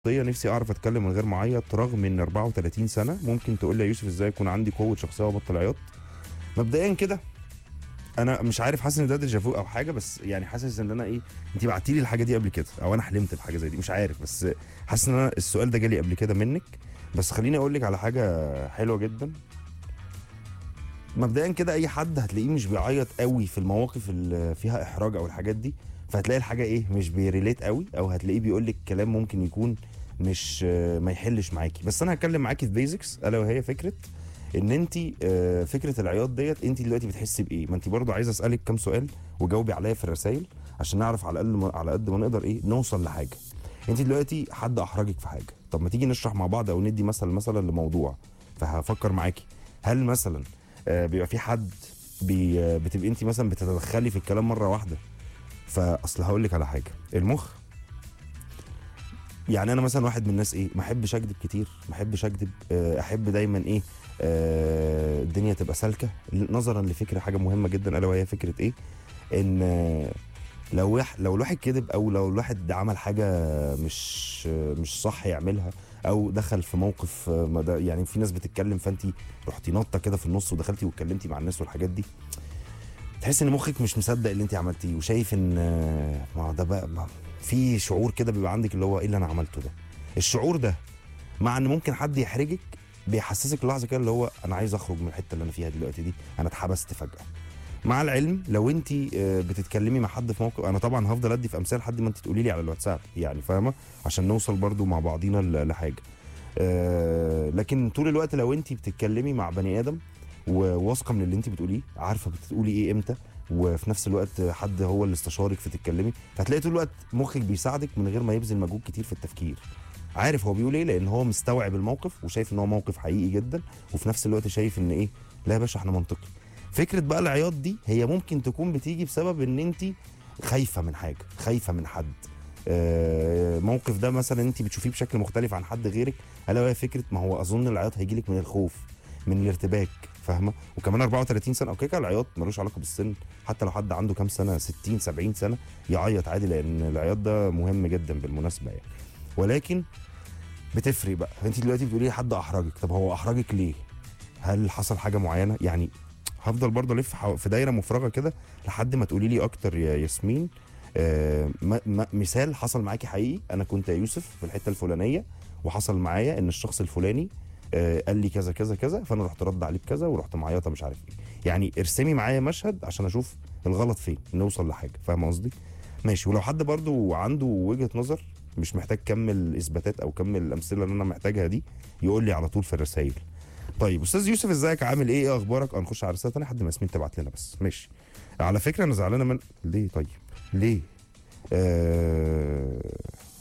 نفسي اعرف اتكلم من غير ما اعيط رغم ان 34 سنه. ممكن تقول لي يا يوسف ازاي يكون عندي قوه شخصيه وابطل عياط؟ مبدئيا كده انا مش عارف، حاسس ان ده ديجافو او حاجه، بس يعني حاسس ان انا ايه، انت بعتي لي الحاجه دي قبل كده او انا حلمت بحاجه زي دي، مش عارف، بس حاسس ان انا السؤال ده جالي قبل كده منك. بس خليني اقول لك على حاجه حلوه جدا. مبدئيا كده اي حد هتلاقيه مش بيعيط قوي في المواقف اللي فيها احراج او الحاجات دي، فهتلاقي الحاجه ايه، مش بيريليت قوي، او هتلاقيه بيقول لك كلام ممكن يكون مش ما يحلش معاكي. بس انا هتكلم معاكي في بيزكس، الا وهي فكره ان انت فكره العياط ديت انت دلوقتي بتحسي بايه. ما انت برضو عايزه اسالك كام سؤال وجاوبي عليا في الرسائل عشان نعرف على الاقل على قد ما نقدر ايه نوصل لحاجه. انت دلوقتي حد احرجك في حاجه، طب ما تيجي نشرح مع بعض او ندي مثلا لموضوع. فهفكر معاكي، هل مثلا بيبقى في حد بتبقي انت مثلا بتتدخلي في الكلام مره واحده؟ فاصل هقول لك على حاجه، المخ، يعني انا مثلا واحد من الناس ايه، ما احبش اكذب كتير، ما احبش اكذب، احب دايما ايه، الدنيا تبقى سالكه، نظرا لفكره حاجه مهمه جدا، الا وهي فكره ايه، ان لو الواحد كذب او لو الواحد عمل حاجه مش صح يعملها، او دخل في موقف يعني في ناس بتتكلم فانت رحتي نطه كده في النص ودخلتي واتكلمتي مع الناس والحاجات دي، تحس ان مخك مش مصدق اللي انت عملتيه وشايف ان ما ده بقى في شعور كده بيبقى عندك اللي هو ايه اللي انا عملته ده. الشعور ده مع ان ممكن حد يحرجك بيحسسك لحظه كده اللي هو انا عايز اخرج من الحته اللي انا فيها دلوقتي دي، انا اتحبست فجاه. مع العلم لو انت بتتكلمي مع حد في موقف، انا طبعا هفضل ادي في امثال لحد ما انت تقولي لي على الواتساب، يعني فاهمه، عشان نوصل برضو مع بعضينا لحاجه. لكن طول الوقت لو انت بتتكلمي مع بني ادم وواثقه من اللي انت بتقوليه، عارفه بتقولي ايه امتى، وفي نفس الوقت حد هو اللي استشارك في تتكلمي، فهتلاقي طول الوقت مخك بيساعدك من غير ما يبذل مجهود كتير في التفكير. عارف هو بيقول ايه، لان هو مستوعب الموقف وشايف ان هو موقف حقيقي جدا، وفي نفس الوقت شايف ان ايه، لا يا باشا احنا منطقي. فكره بقى العياط دي هي ممكن تكون بتيجي بسبب ان انت خايفه من حاجه، خايفه من حد، موقف ده مثلا انت بتشوفيه بشكل مختلف عن حد غيرك، الا وهي فكره، ما هو اظن العياط هيجي لك من الخوف، من الارتباك، فاهمه. وكمان 34 سنه، اوكي، العياط ملوش علاقه بالسن، حتى لو حد عنده كام سنه، 60 70 سنه يعيط عادي، لان العياط ده مهم جدا بالمناسبه يعني. ولكن بتفرق بقى، انت دلوقتي بتقولي حد احرجك، طب هو احرجك ليه؟ هل حصل حاجه معينه؟ يعني هفضل برضه الف في دايره مفرغه كده لحد ما تقولي لي اكتر يا ياسمين. مثال حصل معاكي حقيقي، انا كنت يا يوسف في الحته الفلانيه وحصل معايا ان الشخص الفلاني قال لي كذا كذا كذا، فانا رحت رد عليه بكذا ورحت معيطه مش عارف ايه. يعني ارسمي معايا مشهد عشان اشوف الغلط فين، نوصل لحاجه، فاهم قصدي؟ ماشي. ولو حد برضه عنده وجهه نظر، مش محتاج كمل اثباتات او كمل الامثله اللي انا محتاجها دي، يقول لي على طول في الرسائل. طيب استاذ يوسف ازيك، عامل ايه، ايه اخبارك؟ هنخش على رساله ثانيه لحد ما ياسمين تبعت لنا، بس ماشي. على فكره انا زعلانه من ليه؟ طيب ليه؟ آه...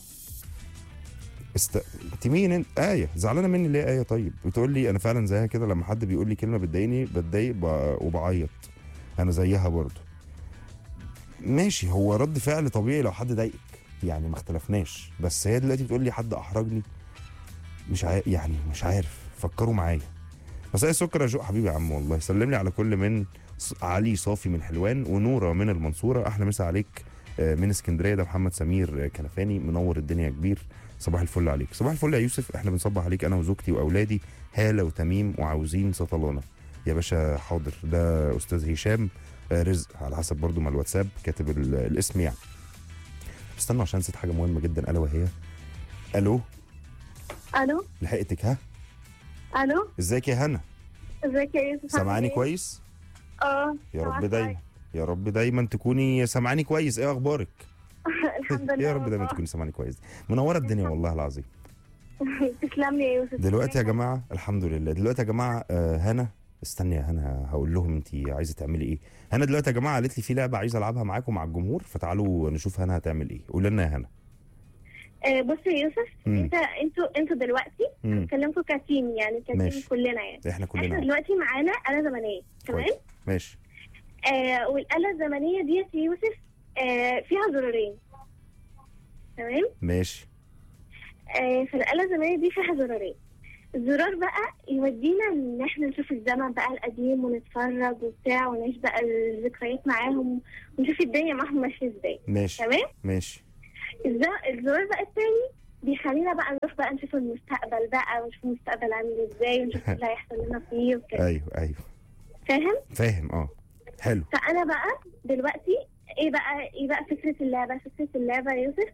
انت مين انت؟ زعلانه مني ليه ايه؟ طيب بتقول لي انا فعلا زيها كده، لما حد بيقول لي كلمه بتضايقني بتضايق وبعيط، انا زيها برضو. ماشي، هو رد فعل طبيعي لو حد ضايقك، يعني ما اختلفناش، بس هي دلوقتي بتقول لي حد احرجني، يعني مش عارف، فكروا معايا. مساء السكر يا جو حبيبي يا عم، والله سلم لي على كل من علي صافي من حلوان ونوره من المنصوره، احلى مسا عليك من اسكندريه، ده محمد سمير كنفاني، منور الدنيا يا كبير، صباح الفل عليك. صباح الفل يا يوسف، احنا بنصبح عليك انا وزوجتي واولادي هاله وتميم، وعاوزين سطلانه. يا باشا حاضر، ده استاذ هشام رزق، على حسب برضو ما الواتساب كاتب الاسم يعني. استنوا عشان نسيت حاجه مهمه جدا، الا وهي الو. الو. لحقتك ها؟ الو. ازيك يا هنا؟ ازيك يا يوسف؟ سامعاني كويس؟ يا رب دايما، يا رب دايما تكوني سامعاني كويس. ايه اخبارك؟ الحمد لله يا رب دايما والله. تكوني سامعاني كويس. منوره الدنيا والله العظيم. تسلم لي يا يوسف. دلوقتي يا جماعه، الحمد لله، دلوقتي يا جماعه هنا، استني يا هنا هقول لهم انت عايزه تعملي ايه. هنا دلوقتي يا جماعه قالت لي في لعبه عايزه العبها معاكم مع الجمهور، فتعالوا نشوف هنا هتعمل ايه. قول لنا يا هنا. بص يا يوسف، انتوا دلوقتي مم. هتكلمكم كتيم، يعني كتيم ماشي. كلنا يعني. احنا كلنا احنا اهو. دلوقتي معانا آلة زمنية، تمام؟ كويس. ماشي. والآلة الزمنية دي يا يوسف فيها زرارين، تمام؟ ماشي. فالآلة الزمنية دي فيها زرارين. الزرار بقى يودينا ان احنا نشوف الزمن بقى القديم ونتفرج وبتاع ونعيش بقى الذكريات معاهم ونشوف الدنيا معاهم ماشيه ازاي. ماشي. تمام. ماشي. الزرار بقى التاني بيخلينا بقى نروح بقى نشوف المستقبل بقى، ونشوف المستقبل عامل ازاي، ونشوف ايه اللي هيحصل لنا فيه وكده. ايوه فاهم؟ فاهم حلو. فانا بقى دلوقتي ايه بقى فكره اللعبه يا يوسف،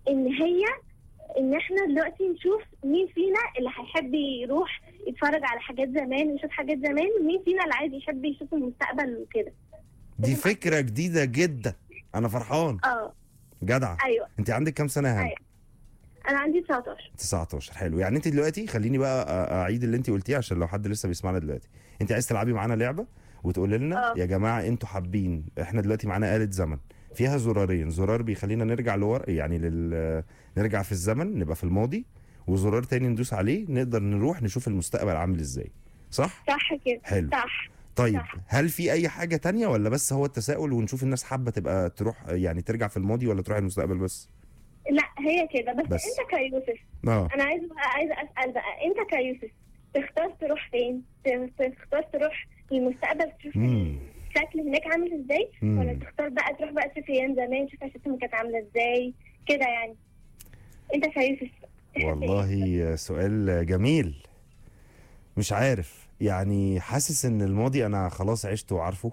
ان احنا دلوقتي نشوف مين فينا اللي هيحب يروح يتفرج على حاجات زمان ويشوف حاجات زمان، ومين فينا اللي عايز يحب يشوف المستقبل وكده. دي فكره جديده جدا، انا فرحان. جدعه. ايوه. انت عندك كام سنه يا هنا؟ أيوة. انا عندي 19. 19 حلو. يعني انت دلوقتي خليني بقى اعيد اللي انت قلتيه عشان لو حد لسه بيسمعنا دلوقتي. انت عايز تلعبي معانا لعبه وتقول لنا يا جماعه انتوا حابين، احنا دلوقتي معانا آلة زمن فيها زرارين، زرار بيخلينا نرجع لورا يعني نرجع في الزمن نبقى في الماضي، وزرار تاني ندوس عليه نقدر نروح نشوف المستقبل عامل ازاي. صح كده. حلو. صح. طيب صح. هل في اي حاجه تانية ولا بس هو التساؤل ونشوف الناس حابه تبقى تروح يعني ترجع في الماضي ولا تروح المستقبل بس؟ لا هي كده بس. انت كيوسف انا عايزه اسال بقى، انت كيوسف تختار تروح فين؟ تختار تروح للمستقبل تشوف الشكل هناك عامل ازاي، ولا تختار بقى تروح بقى تشوف ايام زمان تشوف عيشتهم كانت عامله ازاي كده يعني؟ انت كيوسف. والله سؤال جميل. مش عارف يعني، حاسس ان الماضي انا خلاص عشته وعارفه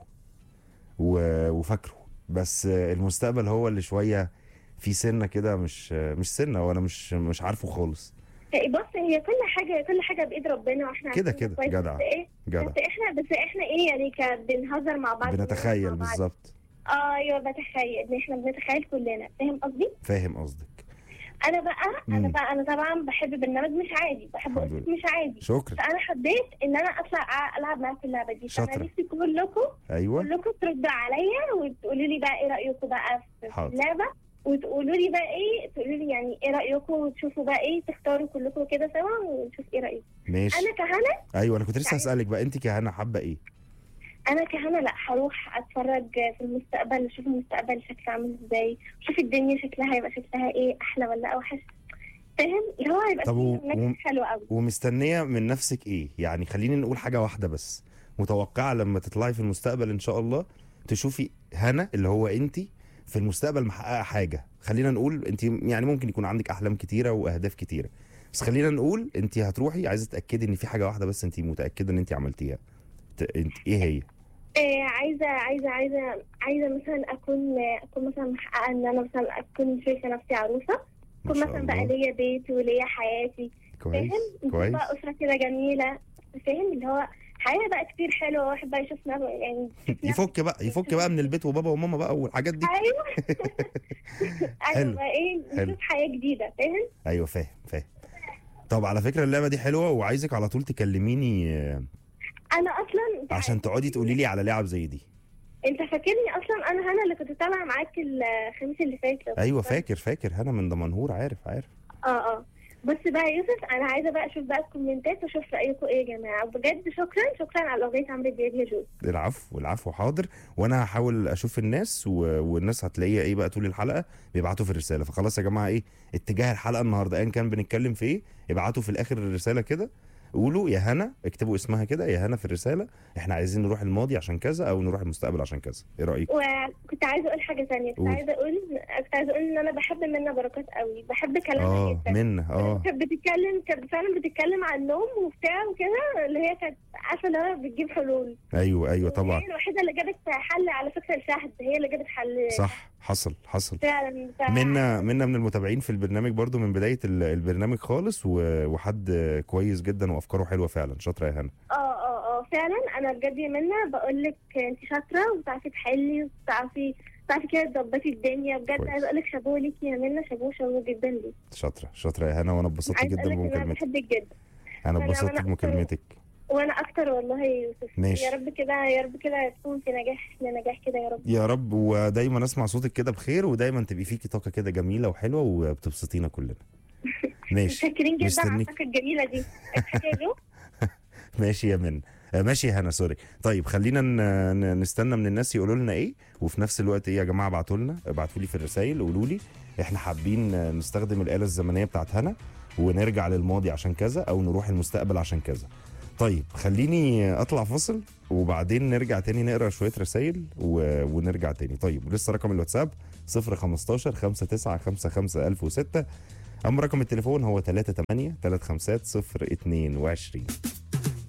وفاكره، بس المستقبل هو اللي شويه في سنه كده مش سنه، وانا مش عارفه خالص. بص هي كل حاجه بايد ربنا، واحنا كده جدع. بس احنا ايه يعني بنهزر مع بعض، بنتخيل بالظبط. ايوه بتخيل، احنا بنتخيل كلنا. فاهم قصدي؟ فاهم قصدك. انا طبعا بحب برنامج مش عادي، بحب قصة مش عادي. شكرا. فانا حبيت ان انا اطلع العب معاكم اللعبه دي. شاطره. فانا نفسي كلكم كلكم تردوا عليا وتقولوا لي بقى ايه رايكم بقى في اللعبه، وتقولوا لي بقى تقولوا لي يعني ايه رايكم، وتشوفوا بقى تختاروا كلكم كده سوا ونشوف ايه رايكم. ماشي. انا كهنا. ايوه انا كنت لسه هسالك بقى، انت كهنا حابه ايه؟ انا كهنا لا هروح اتفرج في المستقبل، اشوف المستقبل شكله عامل ازاي، اشوف الدنيا هيبقى شكلها ايه، احلى ولا اوحش. فاهم؟ اللي هو هيبقى حلو قوي. ومستنيه من نفسك ايه؟ يعني خليني نقول حاجه واحده بس، متوقعه لما تطلعي في المستقبل ان شاء الله تشوفي هنا اللي هو انت في المستقبل محققه حاجه. خلينا نقول انت يعني ممكن يكون عندك احلام كتيره واهداف كتيره، بس خلينا نقول انت هتروحي عايزه تاكدي ان في حاجه واحده بس انت متاكده ان انت عملتيها. انت ايه هي؟ عايزه مثلا اكون مثلا محققه ان انا مثلا اكون شايفه نفسي عروسه، اكون مثلا بقى ليا بيت وليا حياتي. كويس. فاهم؟ بقى اسره كده جميله. فاهم؟ اللي هو حياه بقى كتير حلوه، واحد بقى يشوف يعني يفك بقى من البيت وبابا وماما بقى والحاجات دي. ايوه. ايوه بقى نشوف حياه جديده. فاهم؟ ايوه فاهم. طب على فكره اللعبه دي حلوه، وعايزك على طول تكلميني انا اصلا عشان تقعدي تقولي لي على لعب زي دي. انت فاكرني اصلا انا اللي كنت طالعه معاك الخميس اللي فات. ايوه فاكر هنا من دمنهور. عارف. بص بقى يا يوسف، انا عايزه بقى اشوف بقى الكومنتات واشوف رايكم ايه يا جماعه. بجد شكرا على اغنيه عمرو دياب يا جوز. العفو حاضر. وانا هحاول اشوف الناس والناس هتلاقيها ايه بقى طول الحلقه بيبعتوا في الرساله. فخلاص يا جماعه اتجاه الحلقه النهارده ايا كان بنتكلم في ايه، ابعتوا في الاخر الرساله كده، قولوا يا هنا، اكتبوا اسمها كده يا هنا في الرساله، احنا عايزين نروح الماضي عشان كذا او نروح المستقبل عشان كذا. ايه رايك؟ وكنت عايزه اقول حاجه ثانيه. كنت عايزه اقول ان انا بحب منى بركات قوي، بحب كلامها جدا. منى كانت فعلا بتتكلم عن النوم وبتاع وكده، اللي هي كانت عارفه اللي هو بتجيب حلول. ايوه طبعا. هي الوحيده اللي جابت حل على فكره الشهد، هي اللي جابت حل. صح. حصل فعلا. منى من المتابعين في البرنامج برضو من بدايه البرنامج خالص، وحد كويس جدا وافكاره حلوه فعلا. شاطره يا هنا. فعلا. انا بجد يا منى بقول لك انت شاطره وبتعرفي تحلي وبتعرفي كده تظبطي الدنيا. بجد عايزه اقول لك شابوه ليكي يا منى، شابوه جدا ليكي. شاطره يا هنا، وانا اتبسطت جدا بمكالمتك. انا بحبك جدا. انا اتبسطت بمكالمتك. وانا اكتر والله يا يوسف. ماشي. يا رب كده تكون في نجاح كده يا رب. يا رب. ودايما اسمع صوتك كده بخير، ودايما تبقي فيكي طاقه كده جميله وحلوه وبتبسطينا كلنا. ماشي. متشكرين جدا على الطاقه الجميله دي. ماشي يا منى. ماشي يا هنا، سوري. طيب خلينا نستنى من الناس يقولوا لنا ايه، وفي نفس الوقت ايه يا جماعه ابعتوا لي في الرسائل، قولوا لي احنا حابين نستخدم الآلة الزمنيه بتاعت هنا ونرجع للماضي عشان كذا او نروح المستقبل عشان كذا. طيب خليني اطلع فاصل وبعدين نرجع تاني نقرا شويه رسائل ونرجع تاني. طيب لسه رقم الواتساب 015 5955 1006 اما رقم التليفون هو 38 35 022.